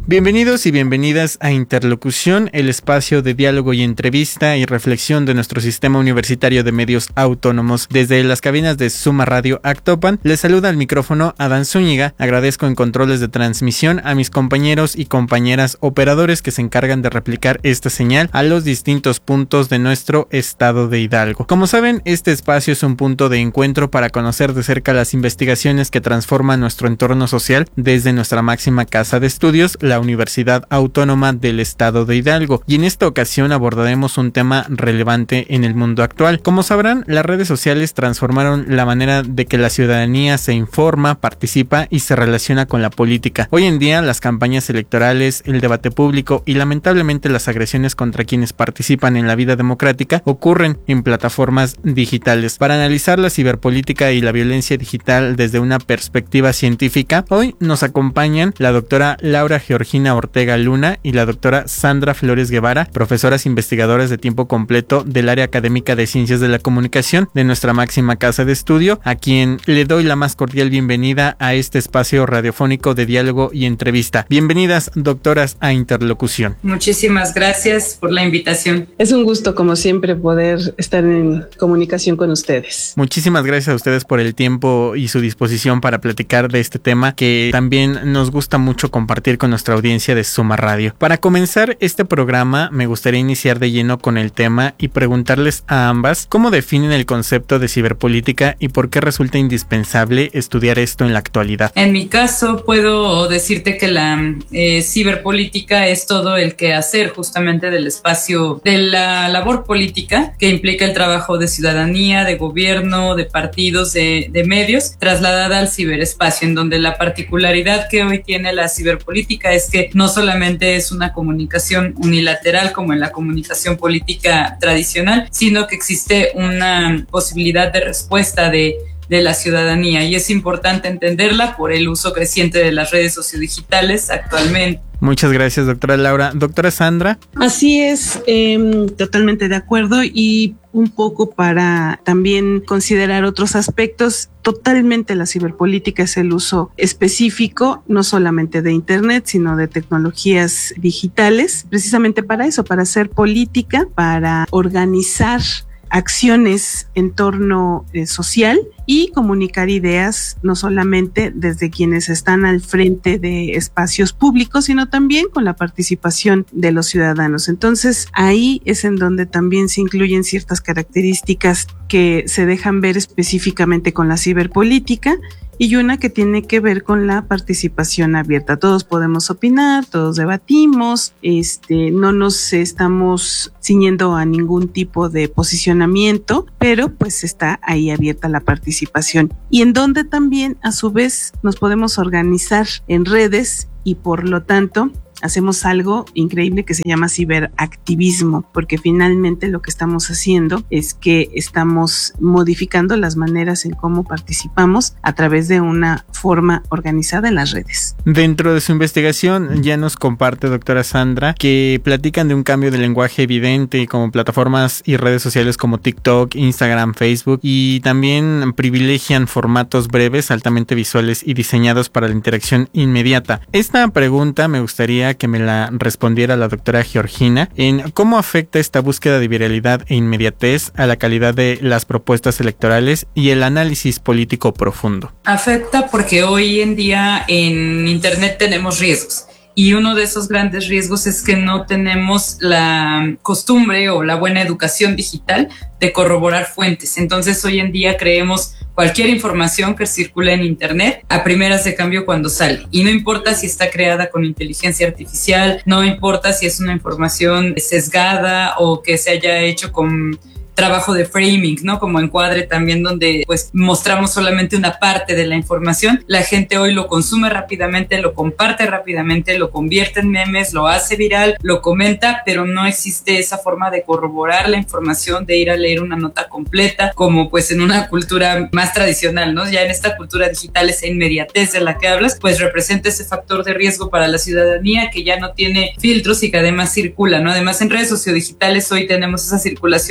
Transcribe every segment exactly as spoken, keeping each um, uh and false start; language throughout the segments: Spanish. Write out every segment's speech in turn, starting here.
Bienvenidos y bienvenidas a Interlocución, el espacio de diálogo y entrevista y reflexión de nuestro sistema universitario de medios autónomos. Desde las cabinas de Suma Radio Actopan, les saluda al micrófono Adán Zúñiga. Agradezco en controles de transmisión a mis compañeros y compañeras operadores que se encargan de replicar esta señal a los distintos puntos de nuestro estado de Hidalgo. Como saben, este espacio es un punto de encuentro para conocer de cerca las investigaciones que transforman nuestro entorno social desde nuestra máxima casa de estudios, la Universidad Autónoma del Estado de Hidalgo, y en esta ocasión abordaremos un tema relevante en el mundo actual. Como sabrán, las redes sociales transformaron la manera de que la ciudadanía se informa, participa y se relaciona con la política. Hoy en día, las campañas electorales, el debate público y lamentablemente las agresiones contra quienes participan en la vida democrática ocurren en plataformas digitales. Para analizar la ciberpolítica y la violencia digital desde una perspectiva científica, hoy nos acompañan la doctora Laura Georgina Ortega Luna y la doctora Sandra Flores Guevara, profesoras investigadoras de tiempo completo del área académica de Ciencias de la Comunicación de nuestra máxima casa de estudio, a quien le doy la más cordial bienvenida a este espacio radiofónico de diálogo y entrevista. Bienvenidas, doctoras, a Interlocución. Muchísimas gracias por la invitación. Es un gusto, como siempre, poder estar en comunicación con ustedes. Muchísimas gracias a ustedes por el tiempo y su disposición para platicar de este tema que también nos gusta mucho compartir con nuestra audiencia de Suma Radio. Para comenzar este programa, me gustaría iniciar de lleno con el tema y preguntarles a ambas cómo definen el concepto de ciberpolítica y por qué resulta indispensable estudiar esto en la actualidad. En mi caso, puedo decirte que la eh, ciberpolítica es todo el quehacer justamente del espacio de la labor política, que implica el trabajo de ciudadanía, de gobierno, de partidos, de, de medios, trasladada al ciberespacio, en donde la particularidad que hoy tiene la ciberpolítica es que no solamente es una comunicación unilateral como en la comunicación política tradicional, sino que existe una posibilidad de respuesta de de la ciudadanía, y es importante entenderla por el uso creciente de las redes sociodigitales actualmente. Muchas gracias, doctora Laura. Doctora Sandra. Así es, eh, totalmente de acuerdo, y un poco para también considerar otros aspectos. Totalmente la ciberpolítica es el uso específico, no solamente de Internet, sino de tecnologías digitales, precisamente para eso, para hacer política, para organizar acciones en torno eh, social y comunicar ideas, no solamente desde quienes están al frente de espacios públicos, sino también con la participación de los ciudadanos. Entonces, ahí es en donde también se incluyen ciertas características que se dejan ver específicamente con la ciberpolítica, y una que tiene que ver con la participación abierta. Todos podemos opinar, todos debatimos, este, no nos estamos ciñendo a ningún tipo de posicionamiento, pero pues está ahí abierta la participación, y en donde también a su vez nos podemos organizar en redes, y por lo tanto hacemos algo increíble que se llama ciberactivismo, porque finalmente lo que estamos haciendo es que estamos modificando las maneras en cómo participamos a través de una forma organizada en las redes. Dentro de su investigación ya nos comparte, doctora Sandra, que platican de un cambio de lenguaje evidente como plataformas y redes sociales como TikTok, Instagram, Facebook, y también privilegian formatos breves, altamente visuales y diseñados para la interacción inmediata. Esta pregunta me gustaría que me la respondiera la doctora Georgina en cómo afecta esta búsqueda de viralidad e inmediatez a la calidad de las propuestas electorales y el análisis político profundo. Afecta porque hoy en día en Internet tenemos riesgos. Y uno de esos grandes riesgos es que no tenemos la costumbre o la buena educación digital de corroborar fuentes. Entonces, hoy en día creemos cualquier información que circula en Internet a primeras de cambio cuando sale. Y no importa si está creada con inteligencia artificial, no importa si es una información sesgada o que se haya hecho con trabajo de framing, ¿no? Como encuadre también, donde pues mostramos solamente una parte de la información. La gente hoy lo consume rápidamente, lo comparte rápidamente, lo convierte en memes, lo hace viral, lo comenta, pero no existe esa forma de corroborar la información, de ir a leer una nota completa, como pues en una cultura más tradicional, ¿no? Ya en esta cultura digital, esa inmediatez de la que hablas, pues representa ese factor de riesgo para la ciudadanía que ya no tiene filtros y que además circula, ¿no? Además, en redes sociodigitales hoy tenemos esa circulación rápida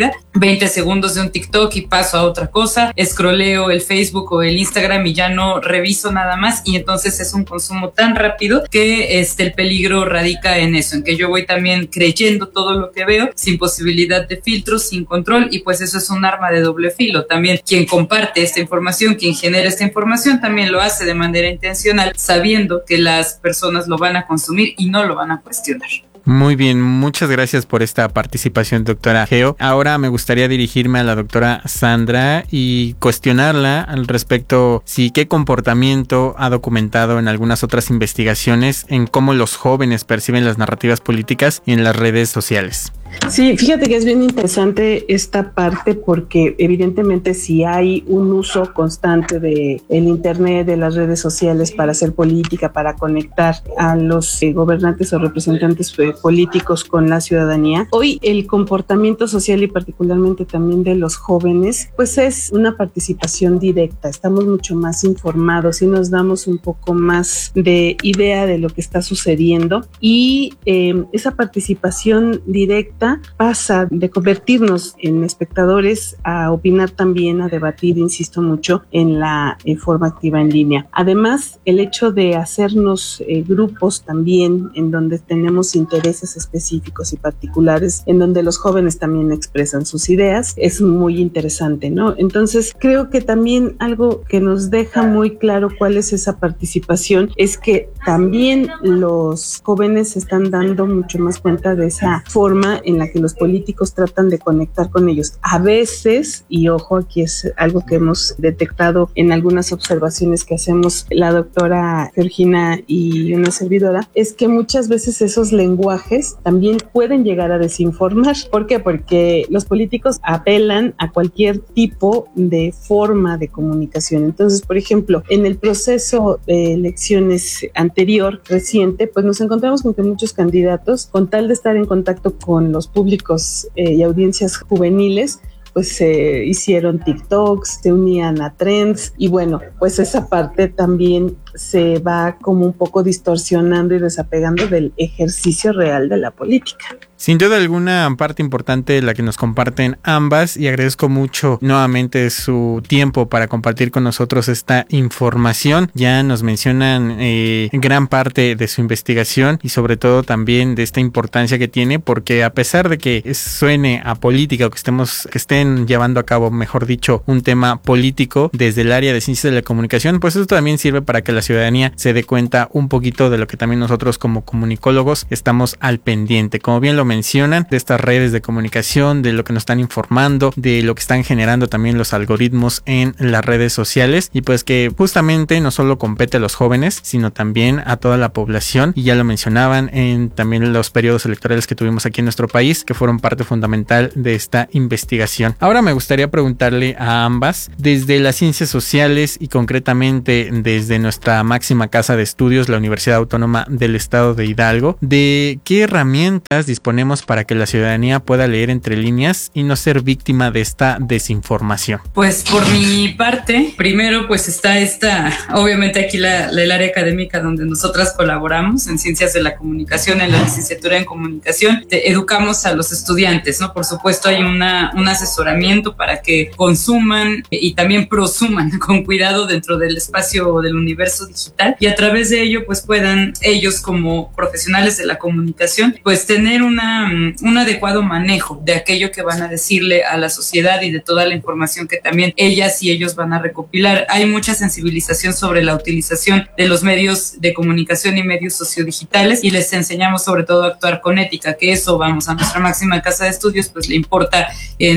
vida, veinte segundos de un TikTok y paso a otra cosa, escroleo el Facebook o el Instagram y ya no reviso nada más, y entonces es un consumo tan rápido que este, el peligro radica en eso, en que yo voy también creyendo todo lo que veo, sin posibilidad de filtros, sin control, y pues eso es un arma de doble filo. También quien comparte esta información, quien genera esta información, también lo hace de manera intencional, sabiendo que las personas lo van a consumir y no lo van a cuestionar. Muy bien, muchas gracias por esta participación, doctora Geo. Ahora me gustaría dirigirme a la doctora Sandra y cuestionarla al respecto si qué comportamiento ha documentado en algunas otras investigaciones en cómo los jóvenes perciben las narrativas políticas en las redes sociales. Sí, fíjate que es bien interesante esta parte porque evidentemente si hay un uso constante de el internet, de las redes sociales para hacer política, para conectar a los eh, gobernantes o representantes eh, políticos con la ciudadanía, hoy el comportamiento social y particularmente también de los jóvenes, pues es una participación directa. Estamos mucho más informados y nos damos un poco más de idea de lo que está sucediendo, y eh, esa participación directa pasa de convertirnos en espectadores a opinar también, a debatir, insisto mucho, en la eh, forma activa en línea. Además, el hecho de hacernos eh, grupos también en donde tenemos intereses específicos y particulares, en donde los jóvenes también expresan sus ideas, es muy interesante, ¿no? Entonces, creo que también algo que nos deja muy claro cuál es esa participación es que también los jóvenes se están dando mucho más cuenta de esa forma en la que los políticos tratan de conectar con ellos. A veces, y ojo, aquí es algo que hemos detectado en algunas observaciones que hacemos la doctora Georgina y una servidora, es que muchas veces esos lenguajes también pueden llegar a desinformar. ¿Por qué? Porque los políticos apelan a cualquier tipo de forma de comunicación. Entonces, por ejemplo, en el proceso de elecciones anterior, reciente, pues nos encontramos con que muchos candidatos, con tal de estar en contacto con los públicos eh, y audiencias juveniles, pues se eh, hicieron TikToks, se unían a trends, y bueno, pues esa parte también se va como un poco distorsionando y desapegando del ejercicio real de la política. Sin duda alguna, parte importante la que nos comparten ambas, y agradezco mucho nuevamente su tiempo para compartir con nosotros esta información. Ya nos mencionan eh, gran parte de su investigación y sobre todo también de esta importancia que tiene, porque a pesar de que suene a política o que estemos que estén llevando a cabo, mejor dicho, un tema político desde el área de ciencias de la comunicación, pues eso también sirve para que la ciudadanía se dé cuenta un poquito de lo que también nosotros como comunicólogos estamos al pendiente. Como bien lo mencionan, de estas redes de comunicación, de lo que nos están informando, de lo que están generando también los algoritmos en las redes sociales, y pues que justamente no solo compete a los jóvenes, sino también a toda la población, y ya lo mencionaban en también los periodos electorales que tuvimos aquí en nuestro país, que fueron parte fundamental de esta investigación. Ahora me gustaría preguntarle a ambas, desde las ciencias sociales y concretamente desde nuestra máxima casa de estudios, la Universidad Autónoma del Estado de Hidalgo, de qué herramientas disponemos para que la ciudadanía pueda leer entre líneas y no ser víctima de esta desinformación. Pues por mi parte, primero pues está esta, obviamente aquí la, la, el área académica donde nosotras colaboramos en ciencias de la comunicación, en la licenciatura en comunicación, te educamos a los estudiantes, ¿no? Por supuesto hay una, un asesoramiento para que consuman y también prosuman con cuidado dentro del espacio del universo digital, y a través de ello pues puedan ellos como profesionales de la comunicación pues tener una un adecuado manejo de aquello que van a decirle a la sociedad y de toda la información que también ellas y ellos van a recopilar. Hay mucha sensibilización sobre la utilización de los medios de comunicación y medios sociodigitales, y les enseñamos sobre todo a actuar con ética, que eso, vamos, a nuestra máxima casa de estudios pues le importa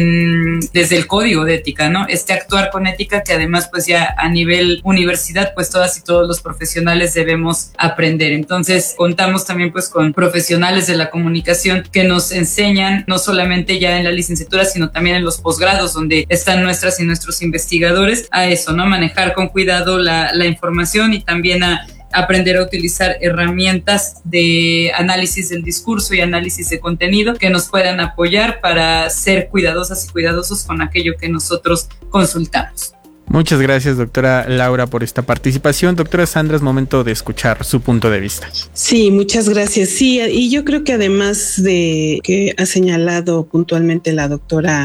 en, desde el código de ética, ¿no? Este actuar con ética que además pues ya a nivel universidad pues todas y todos los profesionales debemos aprender. Entonces contamos también pues con profesionales de la comunicación que nos enseñan no solamente ya en la licenciatura, sino también en los posgrados, donde están nuestras y nuestros investigadores, a eso, ¿no? Manejar con cuidado la, la información, y también a aprender a utilizar herramientas de análisis del discurso y análisis de contenido que nos puedan apoyar para ser cuidadosas y cuidadosos con aquello que nosotros consultamos. Muchas gracias, doctora Laura, por esta participación. Doctora Sandra, es momento de escuchar su punto de vista. Sí, muchas gracias. Sí, y yo creo que además de que ha señalado puntualmente la doctora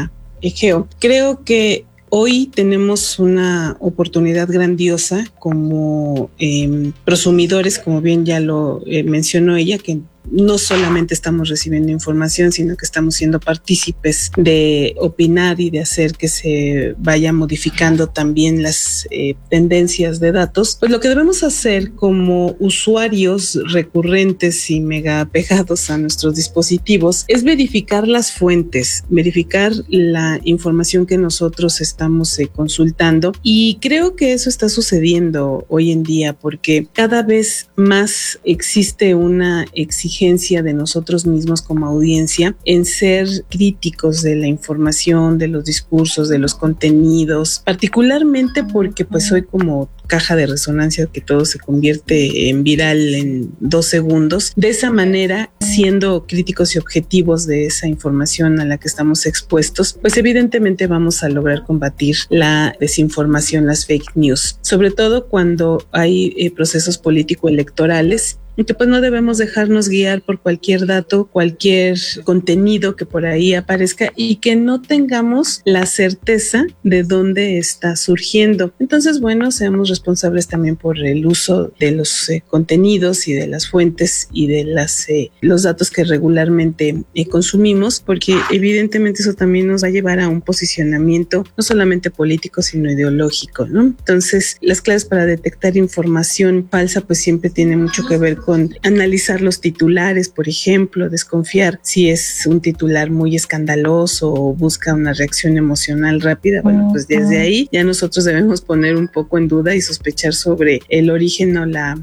Egeo. Creo que hoy tenemos una oportunidad grandiosa como eh, prosumidores, como bien ya lo eh, mencionó ella, que no solamente estamos recibiendo información, sino que estamos siendo partícipes de opinar y de hacer que se vaya modificando también las eh, tendencias de datos. Pues lo que debemos hacer como usuarios recurrentes y mega apegados a nuestros dispositivos es verificar las fuentes, verificar la información que nosotros estamos eh, consultando, y creo que eso está sucediendo hoy en día porque cada vez más existe una exigencia de nosotros mismos como audiencia en ser críticos de la información, de los discursos, de los contenidos, particularmente porque pues hoy como caja de resonancia que todo se convierte en viral en dos segundos. De esa manera, siendo críticos y objetivos de esa información a la que estamos expuestos, pues evidentemente vamos a lograr combatir la desinformación, las fake news, sobre todo cuando hay eh, procesos político-electorales, y que pues no debemos dejarnos guiar por cualquier dato, cualquier contenido que por ahí aparezca y que no tengamos la certeza de dónde está surgiendo. Entonces, bueno, seamos responsables también por el uso de los eh, contenidos y de las fuentes y de las eh, los datos que regularmente eh, consumimos, porque evidentemente eso también nos va a llevar a un posicionamiento no solamente político, sino ideológico, ¿no? Entonces, las claves para detectar información falsa pues siempre tienen mucho que ver con analizar los titulares, por ejemplo, desconfiar si es un titular muy escandaloso o busca una reacción emocional rápida. Bueno, pues desde ahí ya nosotros debemos poner un poco en duda y sospechar sobre el origen o la,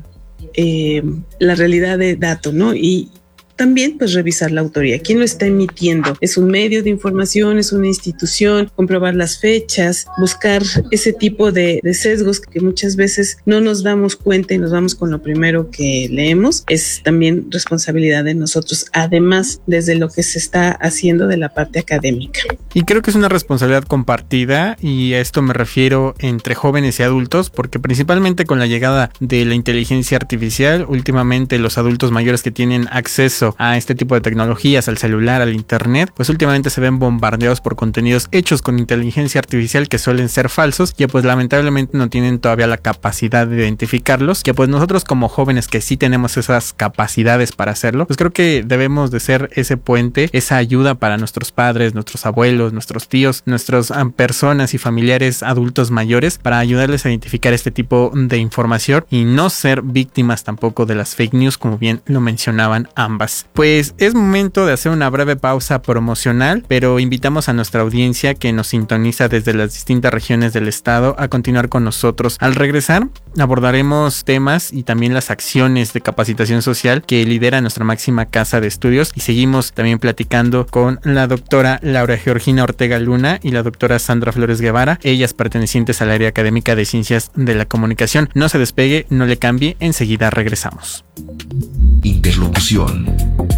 eh, la realidad de dato, ¿no? Y también pues revisar la autoría, quién lo está emitiendo, es un medio de información, es una institución, comprobar las fechas, buscar ese tipo de, de sesgos que muchas veces no nos damos cuenta y nos vamos con lo primero que leemos. Es también responsabilidad de nosotros, además desde lo que se está haciendo de la parte académica. Y creo que es una responsabilidad compartida, y a esto me refiero entre jóvenes y adultos, porque principalmente con la llegada de la inteligencia artificial, últimamente los adultos mayores que tienen acceso a este tipo de tecnologías, al celular, al internet, pues últimamente se ven bombardeados por contenidos hechos con inteligencia artificial que suelen ser falsos, que pues lamentablemente no tienen todavía la capacidad de identificarlos, que pues nosotros como jóvenes que sí tenemos esas capacidades para hacerlo, pues creo que debemos de ser ese puente, esa ayuda para nuestros padres, nuestros abuelos, nuestros tíos, nuestras um, personas y familiares adultos mayores, para ayudarles a identificar este tipo de información y no ser víctimas tampoco de las fake news, como bien lo mencionaban ambas. Pues es momento de hacer una breve pausa promocional, pero invitamos a nuestra audiencia que nos sintoniza desde las distintas regiones del estado a continuar con nosotros. Al regresar abordaremos temas y también las acciones de capacitación social que lidera nuestra máxima casa de estudios, y seguimos también platicando con la doctora Laura Georgina Ortega Luna y la doctora Sandra Flores Guevara, ellas pertenecientes al área académica de Ciencias de la Comunicación. No se despegue, no le cambie, enseguida regresamos. Interlocución.